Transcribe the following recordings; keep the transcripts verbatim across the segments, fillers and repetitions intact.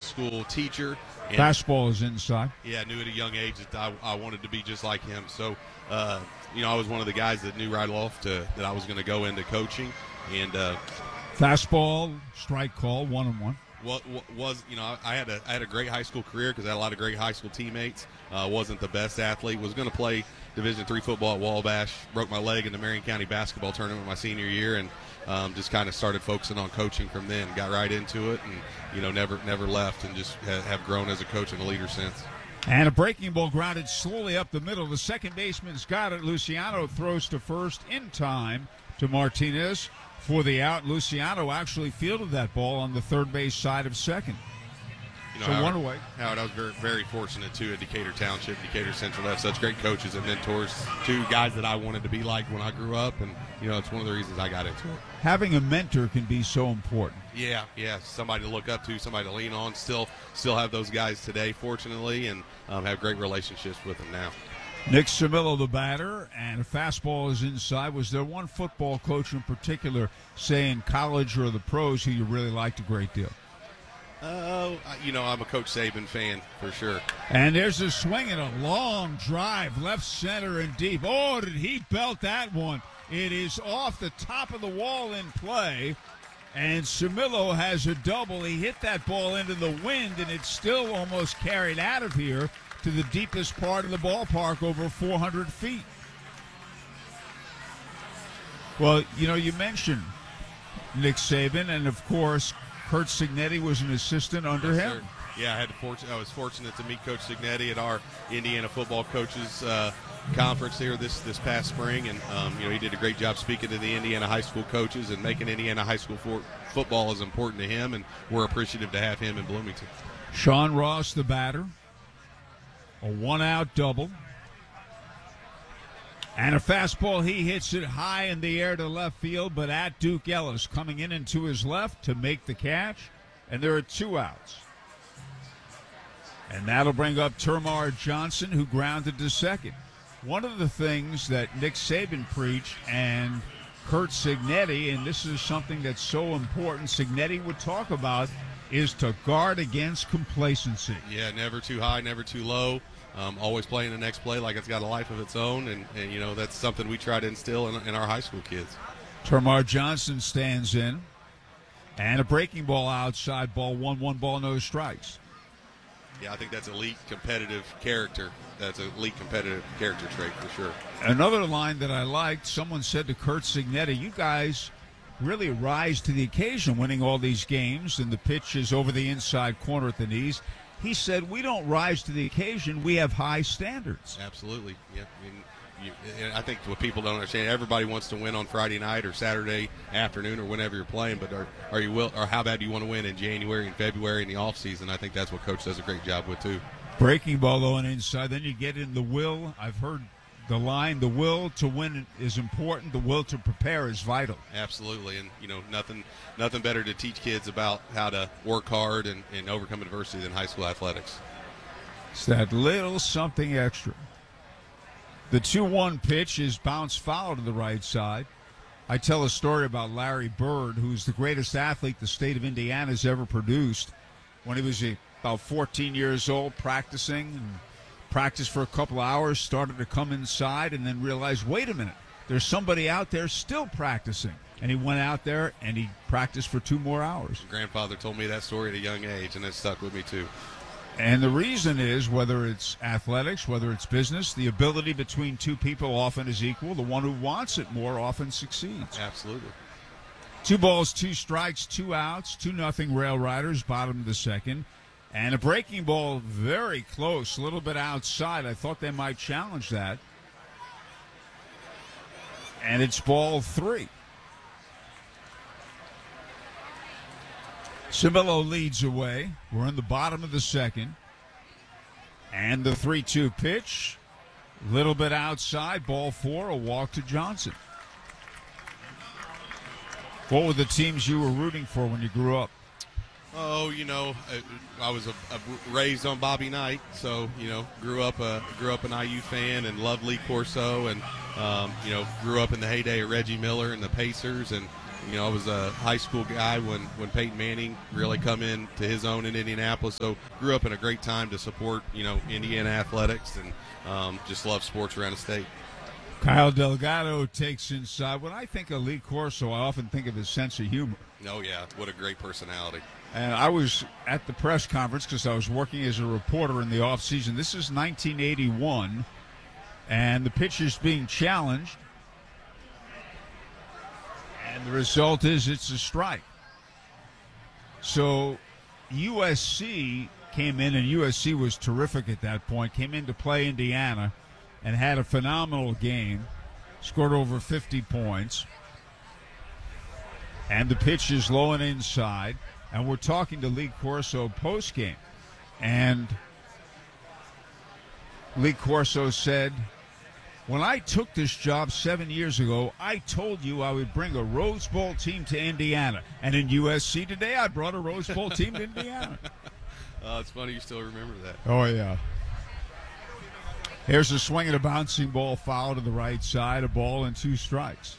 school teacher. And, fastball is inside. Yeah, I knew at a young age that I, I wanted to be just like him. So, uh, you know, I was one of the guys that knew right off to, that I was going to go into coaching. And uh, fastball, strike call, one and one. What was you know I had a I had a great high school career because I had a lot of great high school teammates. Uh, wasn't the best athlete. Was going to play Division three football at Wabash. Broke my leg in the Marion County basketball tournament my senior year, and um, just kind of started focusing on coaching from then. Got right into it, and you know never never left, and just ha- have grown as a coach and a leader since. And a breaking ball grounded slowly up the middle. The second baseman's got it. Luciano throws to first in time to Martinez for the out. Luciano actually fielded that ball on the third base side of second. You know, so Howard, one away. Howard, I was very, very fortunate, too, at Decatur Township, Decatur Central. They have such great coaches and mentors, two guys that I wanted to be like when I grew up, and, you know, it's one of the reasons I got into it. Having a mentor can be so important. Yeah, yeah, somebody to look up to, somebody to lean on. Still still have those guys today, fortunately, and um, have great relationships with them now. Nick Samillo, the batter, and a fastball is inside. Was there one football coach in particular, say in college or the pros, who you really liked a great deal? Oh, uh, you know, I'm a Coach Saban fan for sure. And there's a swing and a long drive, left center and deep. Oh, did he belt that one? It is off the top of the wall in play, and Samillo has a double. He hit that ball into the wind, and it's still almost carried out of here to the deepest part of the ballpark, over four hundred feet. Well, you know, you mentioned Nick Saban, and of course, Curt Cignetti was an assistant under yes, him. Sir. Yeah, I had the fortune, I was fortunate to meet Coach Cignetti at our Indiana Football Coaches uh, Conference here this this past spring, and um, you know, he did a great job speaking to the Indiana high school coaches and making Indiana high school for, football as important to him, and we're appreciative to have him in Bloomington. Sean Ross, the batter. A one-out double. And a fastball, he hits it high in the air to left field, but at Duke Ellis, coming in and to his left to make the catch. And there are two outs. And that'll bring up Termar Johnson, who grounded to second. One of the things that Nick Saban preached and Curt Cignetti, and this is something that's so important, Cignetti would talk about, is to guard against complacency. Yeah, never too high, never too low. Um, always playing the next play like it's got a life of its own, and, and you know, that's something we try to instill in, in our high school kids. Termar Johnson stands in, and a breaking ball outside, ball one, one ball, no strikes. Yeah, I think that's elite competitive character. That's an elite competitive character trait for sure. Another line that I liked, someone said to Curt Cignetti, you guys really rise to the occasion, winning all these games, and the pitch is over the inside corner at the knees. He said, we don't rise to the occasion, we have high standards. Absolutely. Yeah. I mean, you, and I think what people don't understand, everybody wants to win on Friday night or Saturday afternoon or whenever you're playing, but are, are you will or how bad do you want to win in January and February in the off season? I think that's what Coach does a great job with too. Breaking ball though and inside, then you get in the will. I've heard the line, the will to win is important, the will to prepare is vital. Absolutely, and you know, nothing nothing better to teach kids about how to work hard and, and overcome adversity than high school athletics. It's that little something extra. The two one pitch is bounce foul to the right side. I tell a story about Larry Bird, who's the greatest athlete the state of Indiana has ever produced. When he was about fourteen years old, practicing and practiced for a couple hours, started to come inside, and then realized, wait a minute, there's somebody out there still practicing. And he went out there and he practiced for two more hours. Grandfather told me that story at a young age, and it stuck with me too. And the reason is, whether it's athletics, whether it's business, the ability between two people often is equal. The one who wants it more often succeeds. Absolutely. Two balls, two strikes, two outs, two nothing Rail Riders, bottom of the second. And a breaking ball very close, a little bit outside. I thought they might challenge that. And it's ball three. Samillo leads away. We're in the bottom of the second. And the three two pitch, a little bit outside, ball four, a walk to Johnson. What were the teams you were rooting for when you grew up? Oh, you know, I was a, a raised on Bobby Knight, so you know, grew up a grew up an I U fan and loved Lee Corso, and um, you know, grew up in the heyday of Reggie Miller and the Pacers, and You know, I was a high school guy when, when Peyton Manning really come in to his own in Indianapolis. So grew up in a great time to support, you know, Indiana athletics and um, just love sports around the state. Kyle Delgado takes inside. When I think of Lee Corso, I often think of his sense of humor. Oh, yeah. What a great personality. And I was at the press conference because I was working as a reporter in the offseason. This is nineteen eighty-one, and the pitch is being challenged. And the result is it's a strike. So U S C came in, and U S C was terrific at that point, came in to play Indiana and had a phenomenal game, scored over fifty points. And the pitch is low and inside. And we're talking to Lee Corso postgame. And Lee Corso said, when I took this job seven years ago, I told you I would bring a Rose Bowl team to Indiana. And in U S C today, I brought a Rose Bowl team to Indiana. Oh, it's funny you still remember that. Oh, yeah. Here's a swing and a bouncing ball foul to the right side, a ball and two strikes.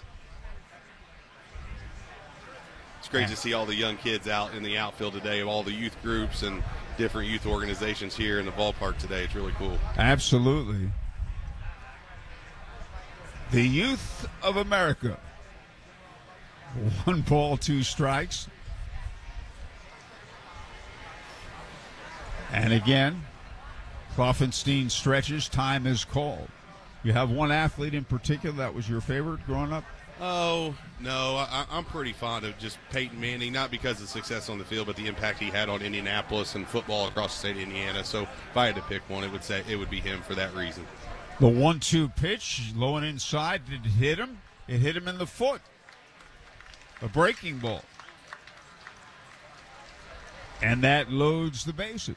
It's great to see all the young kids out in the outfield today, all the youth groups and different youth organizations here in the ballpark today. It's really cool. Absolutely. The youth of America. One ball, two strikes. And again, Kloffenstein stretches. Time is called. You have one athlete in particular that was your favorite growing up? Oh, no. I, I'm pretty fond of just Peyton Manning, not because of success on the field, but the impact he had on Indianapolis and football across the state of Indiana. So if I had to pick one, it would say it would be him for that reason. The one two pitch, low and inside, did it hit him? It hit him in the foot. A breaking ball. And that loads the bases.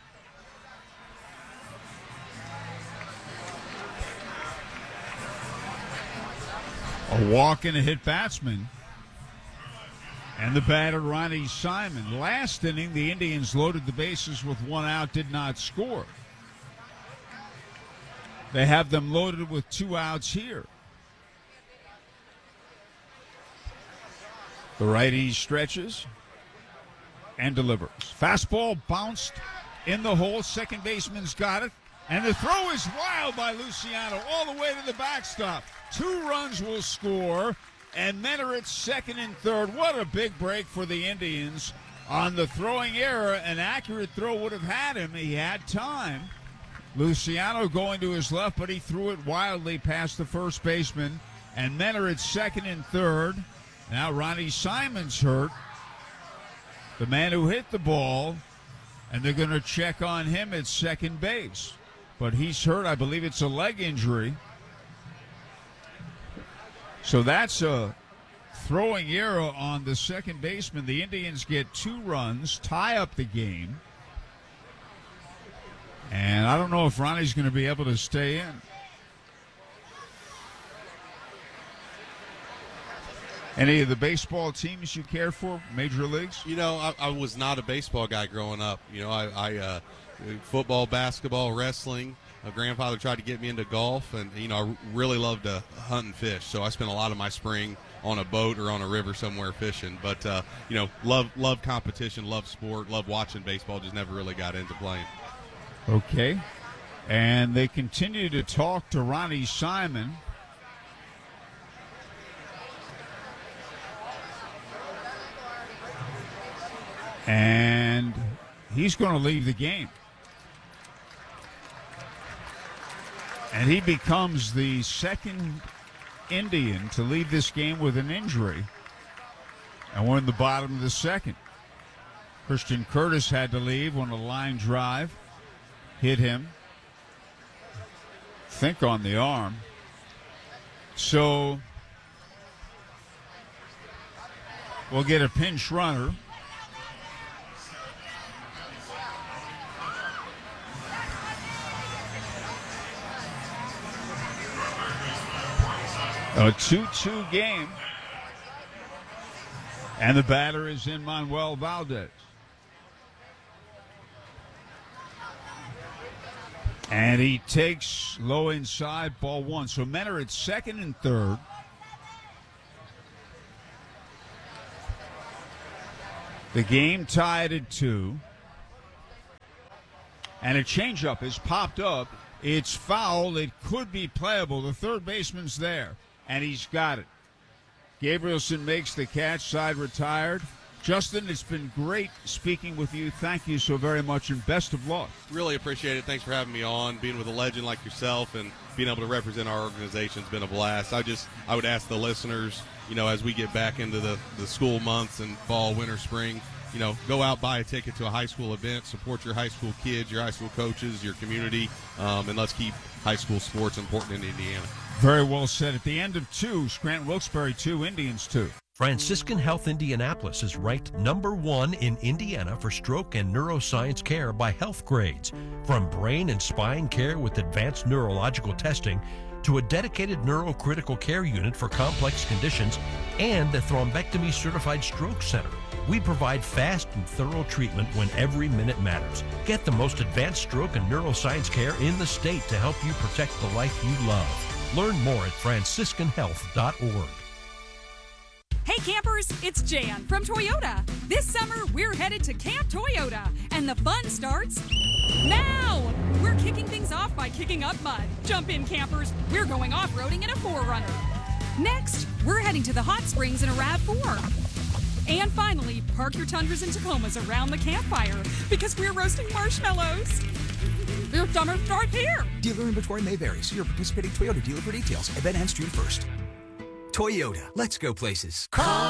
A walk and a hit batsman. And the batter, Ronnie Simon. Last inning, the Indians loaded the bases with one out, did not score. They have them loaded with two outs here. The righty stretches and delivers. Fastball bounced in the hole. Second baseman's got it. And the throw is wild by Luciano all the way to the backstop. Two runs will score. And Menor at second and third. What a big break for the Indians on the throwing error. An accurate throw would have had him. He had time. Luciano going to his left, but he threw it wildly past the first baseman. And Menor at second and third. Now Ronnie Simon's hurt, the man who hit the ball, and they're going to check on him at second base. But he's hurt. I believe it's a leg injury. So that's a throwing error on the second baseman. The Indians get two runs, tie up the game. And I don't know if Ronnie's going to be able to stay in. Any of the baseball teams you care for, major leagues? You know, I, I was not a baseball guy growing up. You know, I, I uh, football, basketball, wrestling. My grandfather tried to get me into golf, and, you know, I really loved to hunt and fish. So I spent a lot of my spring on a boat or on a river somewhere fishing. But, uh, you know, love, love competition, love sport, love watching baseball, just never really got into playing. Okay. And they continue to talk to Ronnie Simon. And he's going to leave the game. And he becomes the second Indian to leave this game with an injury. And we're in the bottom of the second. Christian Curtis had to leave when a line drive hit him. Think on the arm. So we'll get a pinch runner. A two two game. And the batter is in Manuel Valdez. And he takes low inside, ball one. So Menor at second and third. The game tied at two. And a changeup has popped up. It's foul. It could be playable. The third baseman's there, and he's got it. Gabrielson makes the catch, side retired. Justin, it's been great speaking with you. Thank you so very much, and best of luck. Really appreciate it. Thanks for having me on. Being with a legend like yourself and being able to represent our organization has been a blast. I just, I would ask the listeners, you know, as we get back into the, the school months and fall, winter, spring, you know, go out, buy a ticket to a high school event, support your high school kids, your high school coaches, your community, um, and let's keep high school sports important in Indiana. Very well said. At the end of two, Scranton Wilkes-Barre two, Indians two. Franciscan Health Indianapolis is ranked number one in Indiana for stroke and neuroscience care by Health Grades. From brain and spine care with advanced neurological testing to a dedicated neurocritical care unit for complex conditions and a thrombectomy certified stroke center. We provide fast and thorough treatment when every minute matters. Get the most advanced stroke and neuroscience care in the state to help you protect the life you love. Learn more at franciscan health dot org. Hey campers, it's Jan from Toyota. This summer, we're headed to Camp Toyota, and the fun starts now! We're kicking things off by kicking up mud. Jump in, campers. We're going off-roading in a four runner. Next, we're heading to the hot springs in a RAV four. And finally, park your Tundras and Tacomas around the campfire because we're roasting marshmallows. Your summer starts here. Dealer inventory may vary. See your participating Toyota dealer for details. Event ends June first. Toyota. Let's go places. Call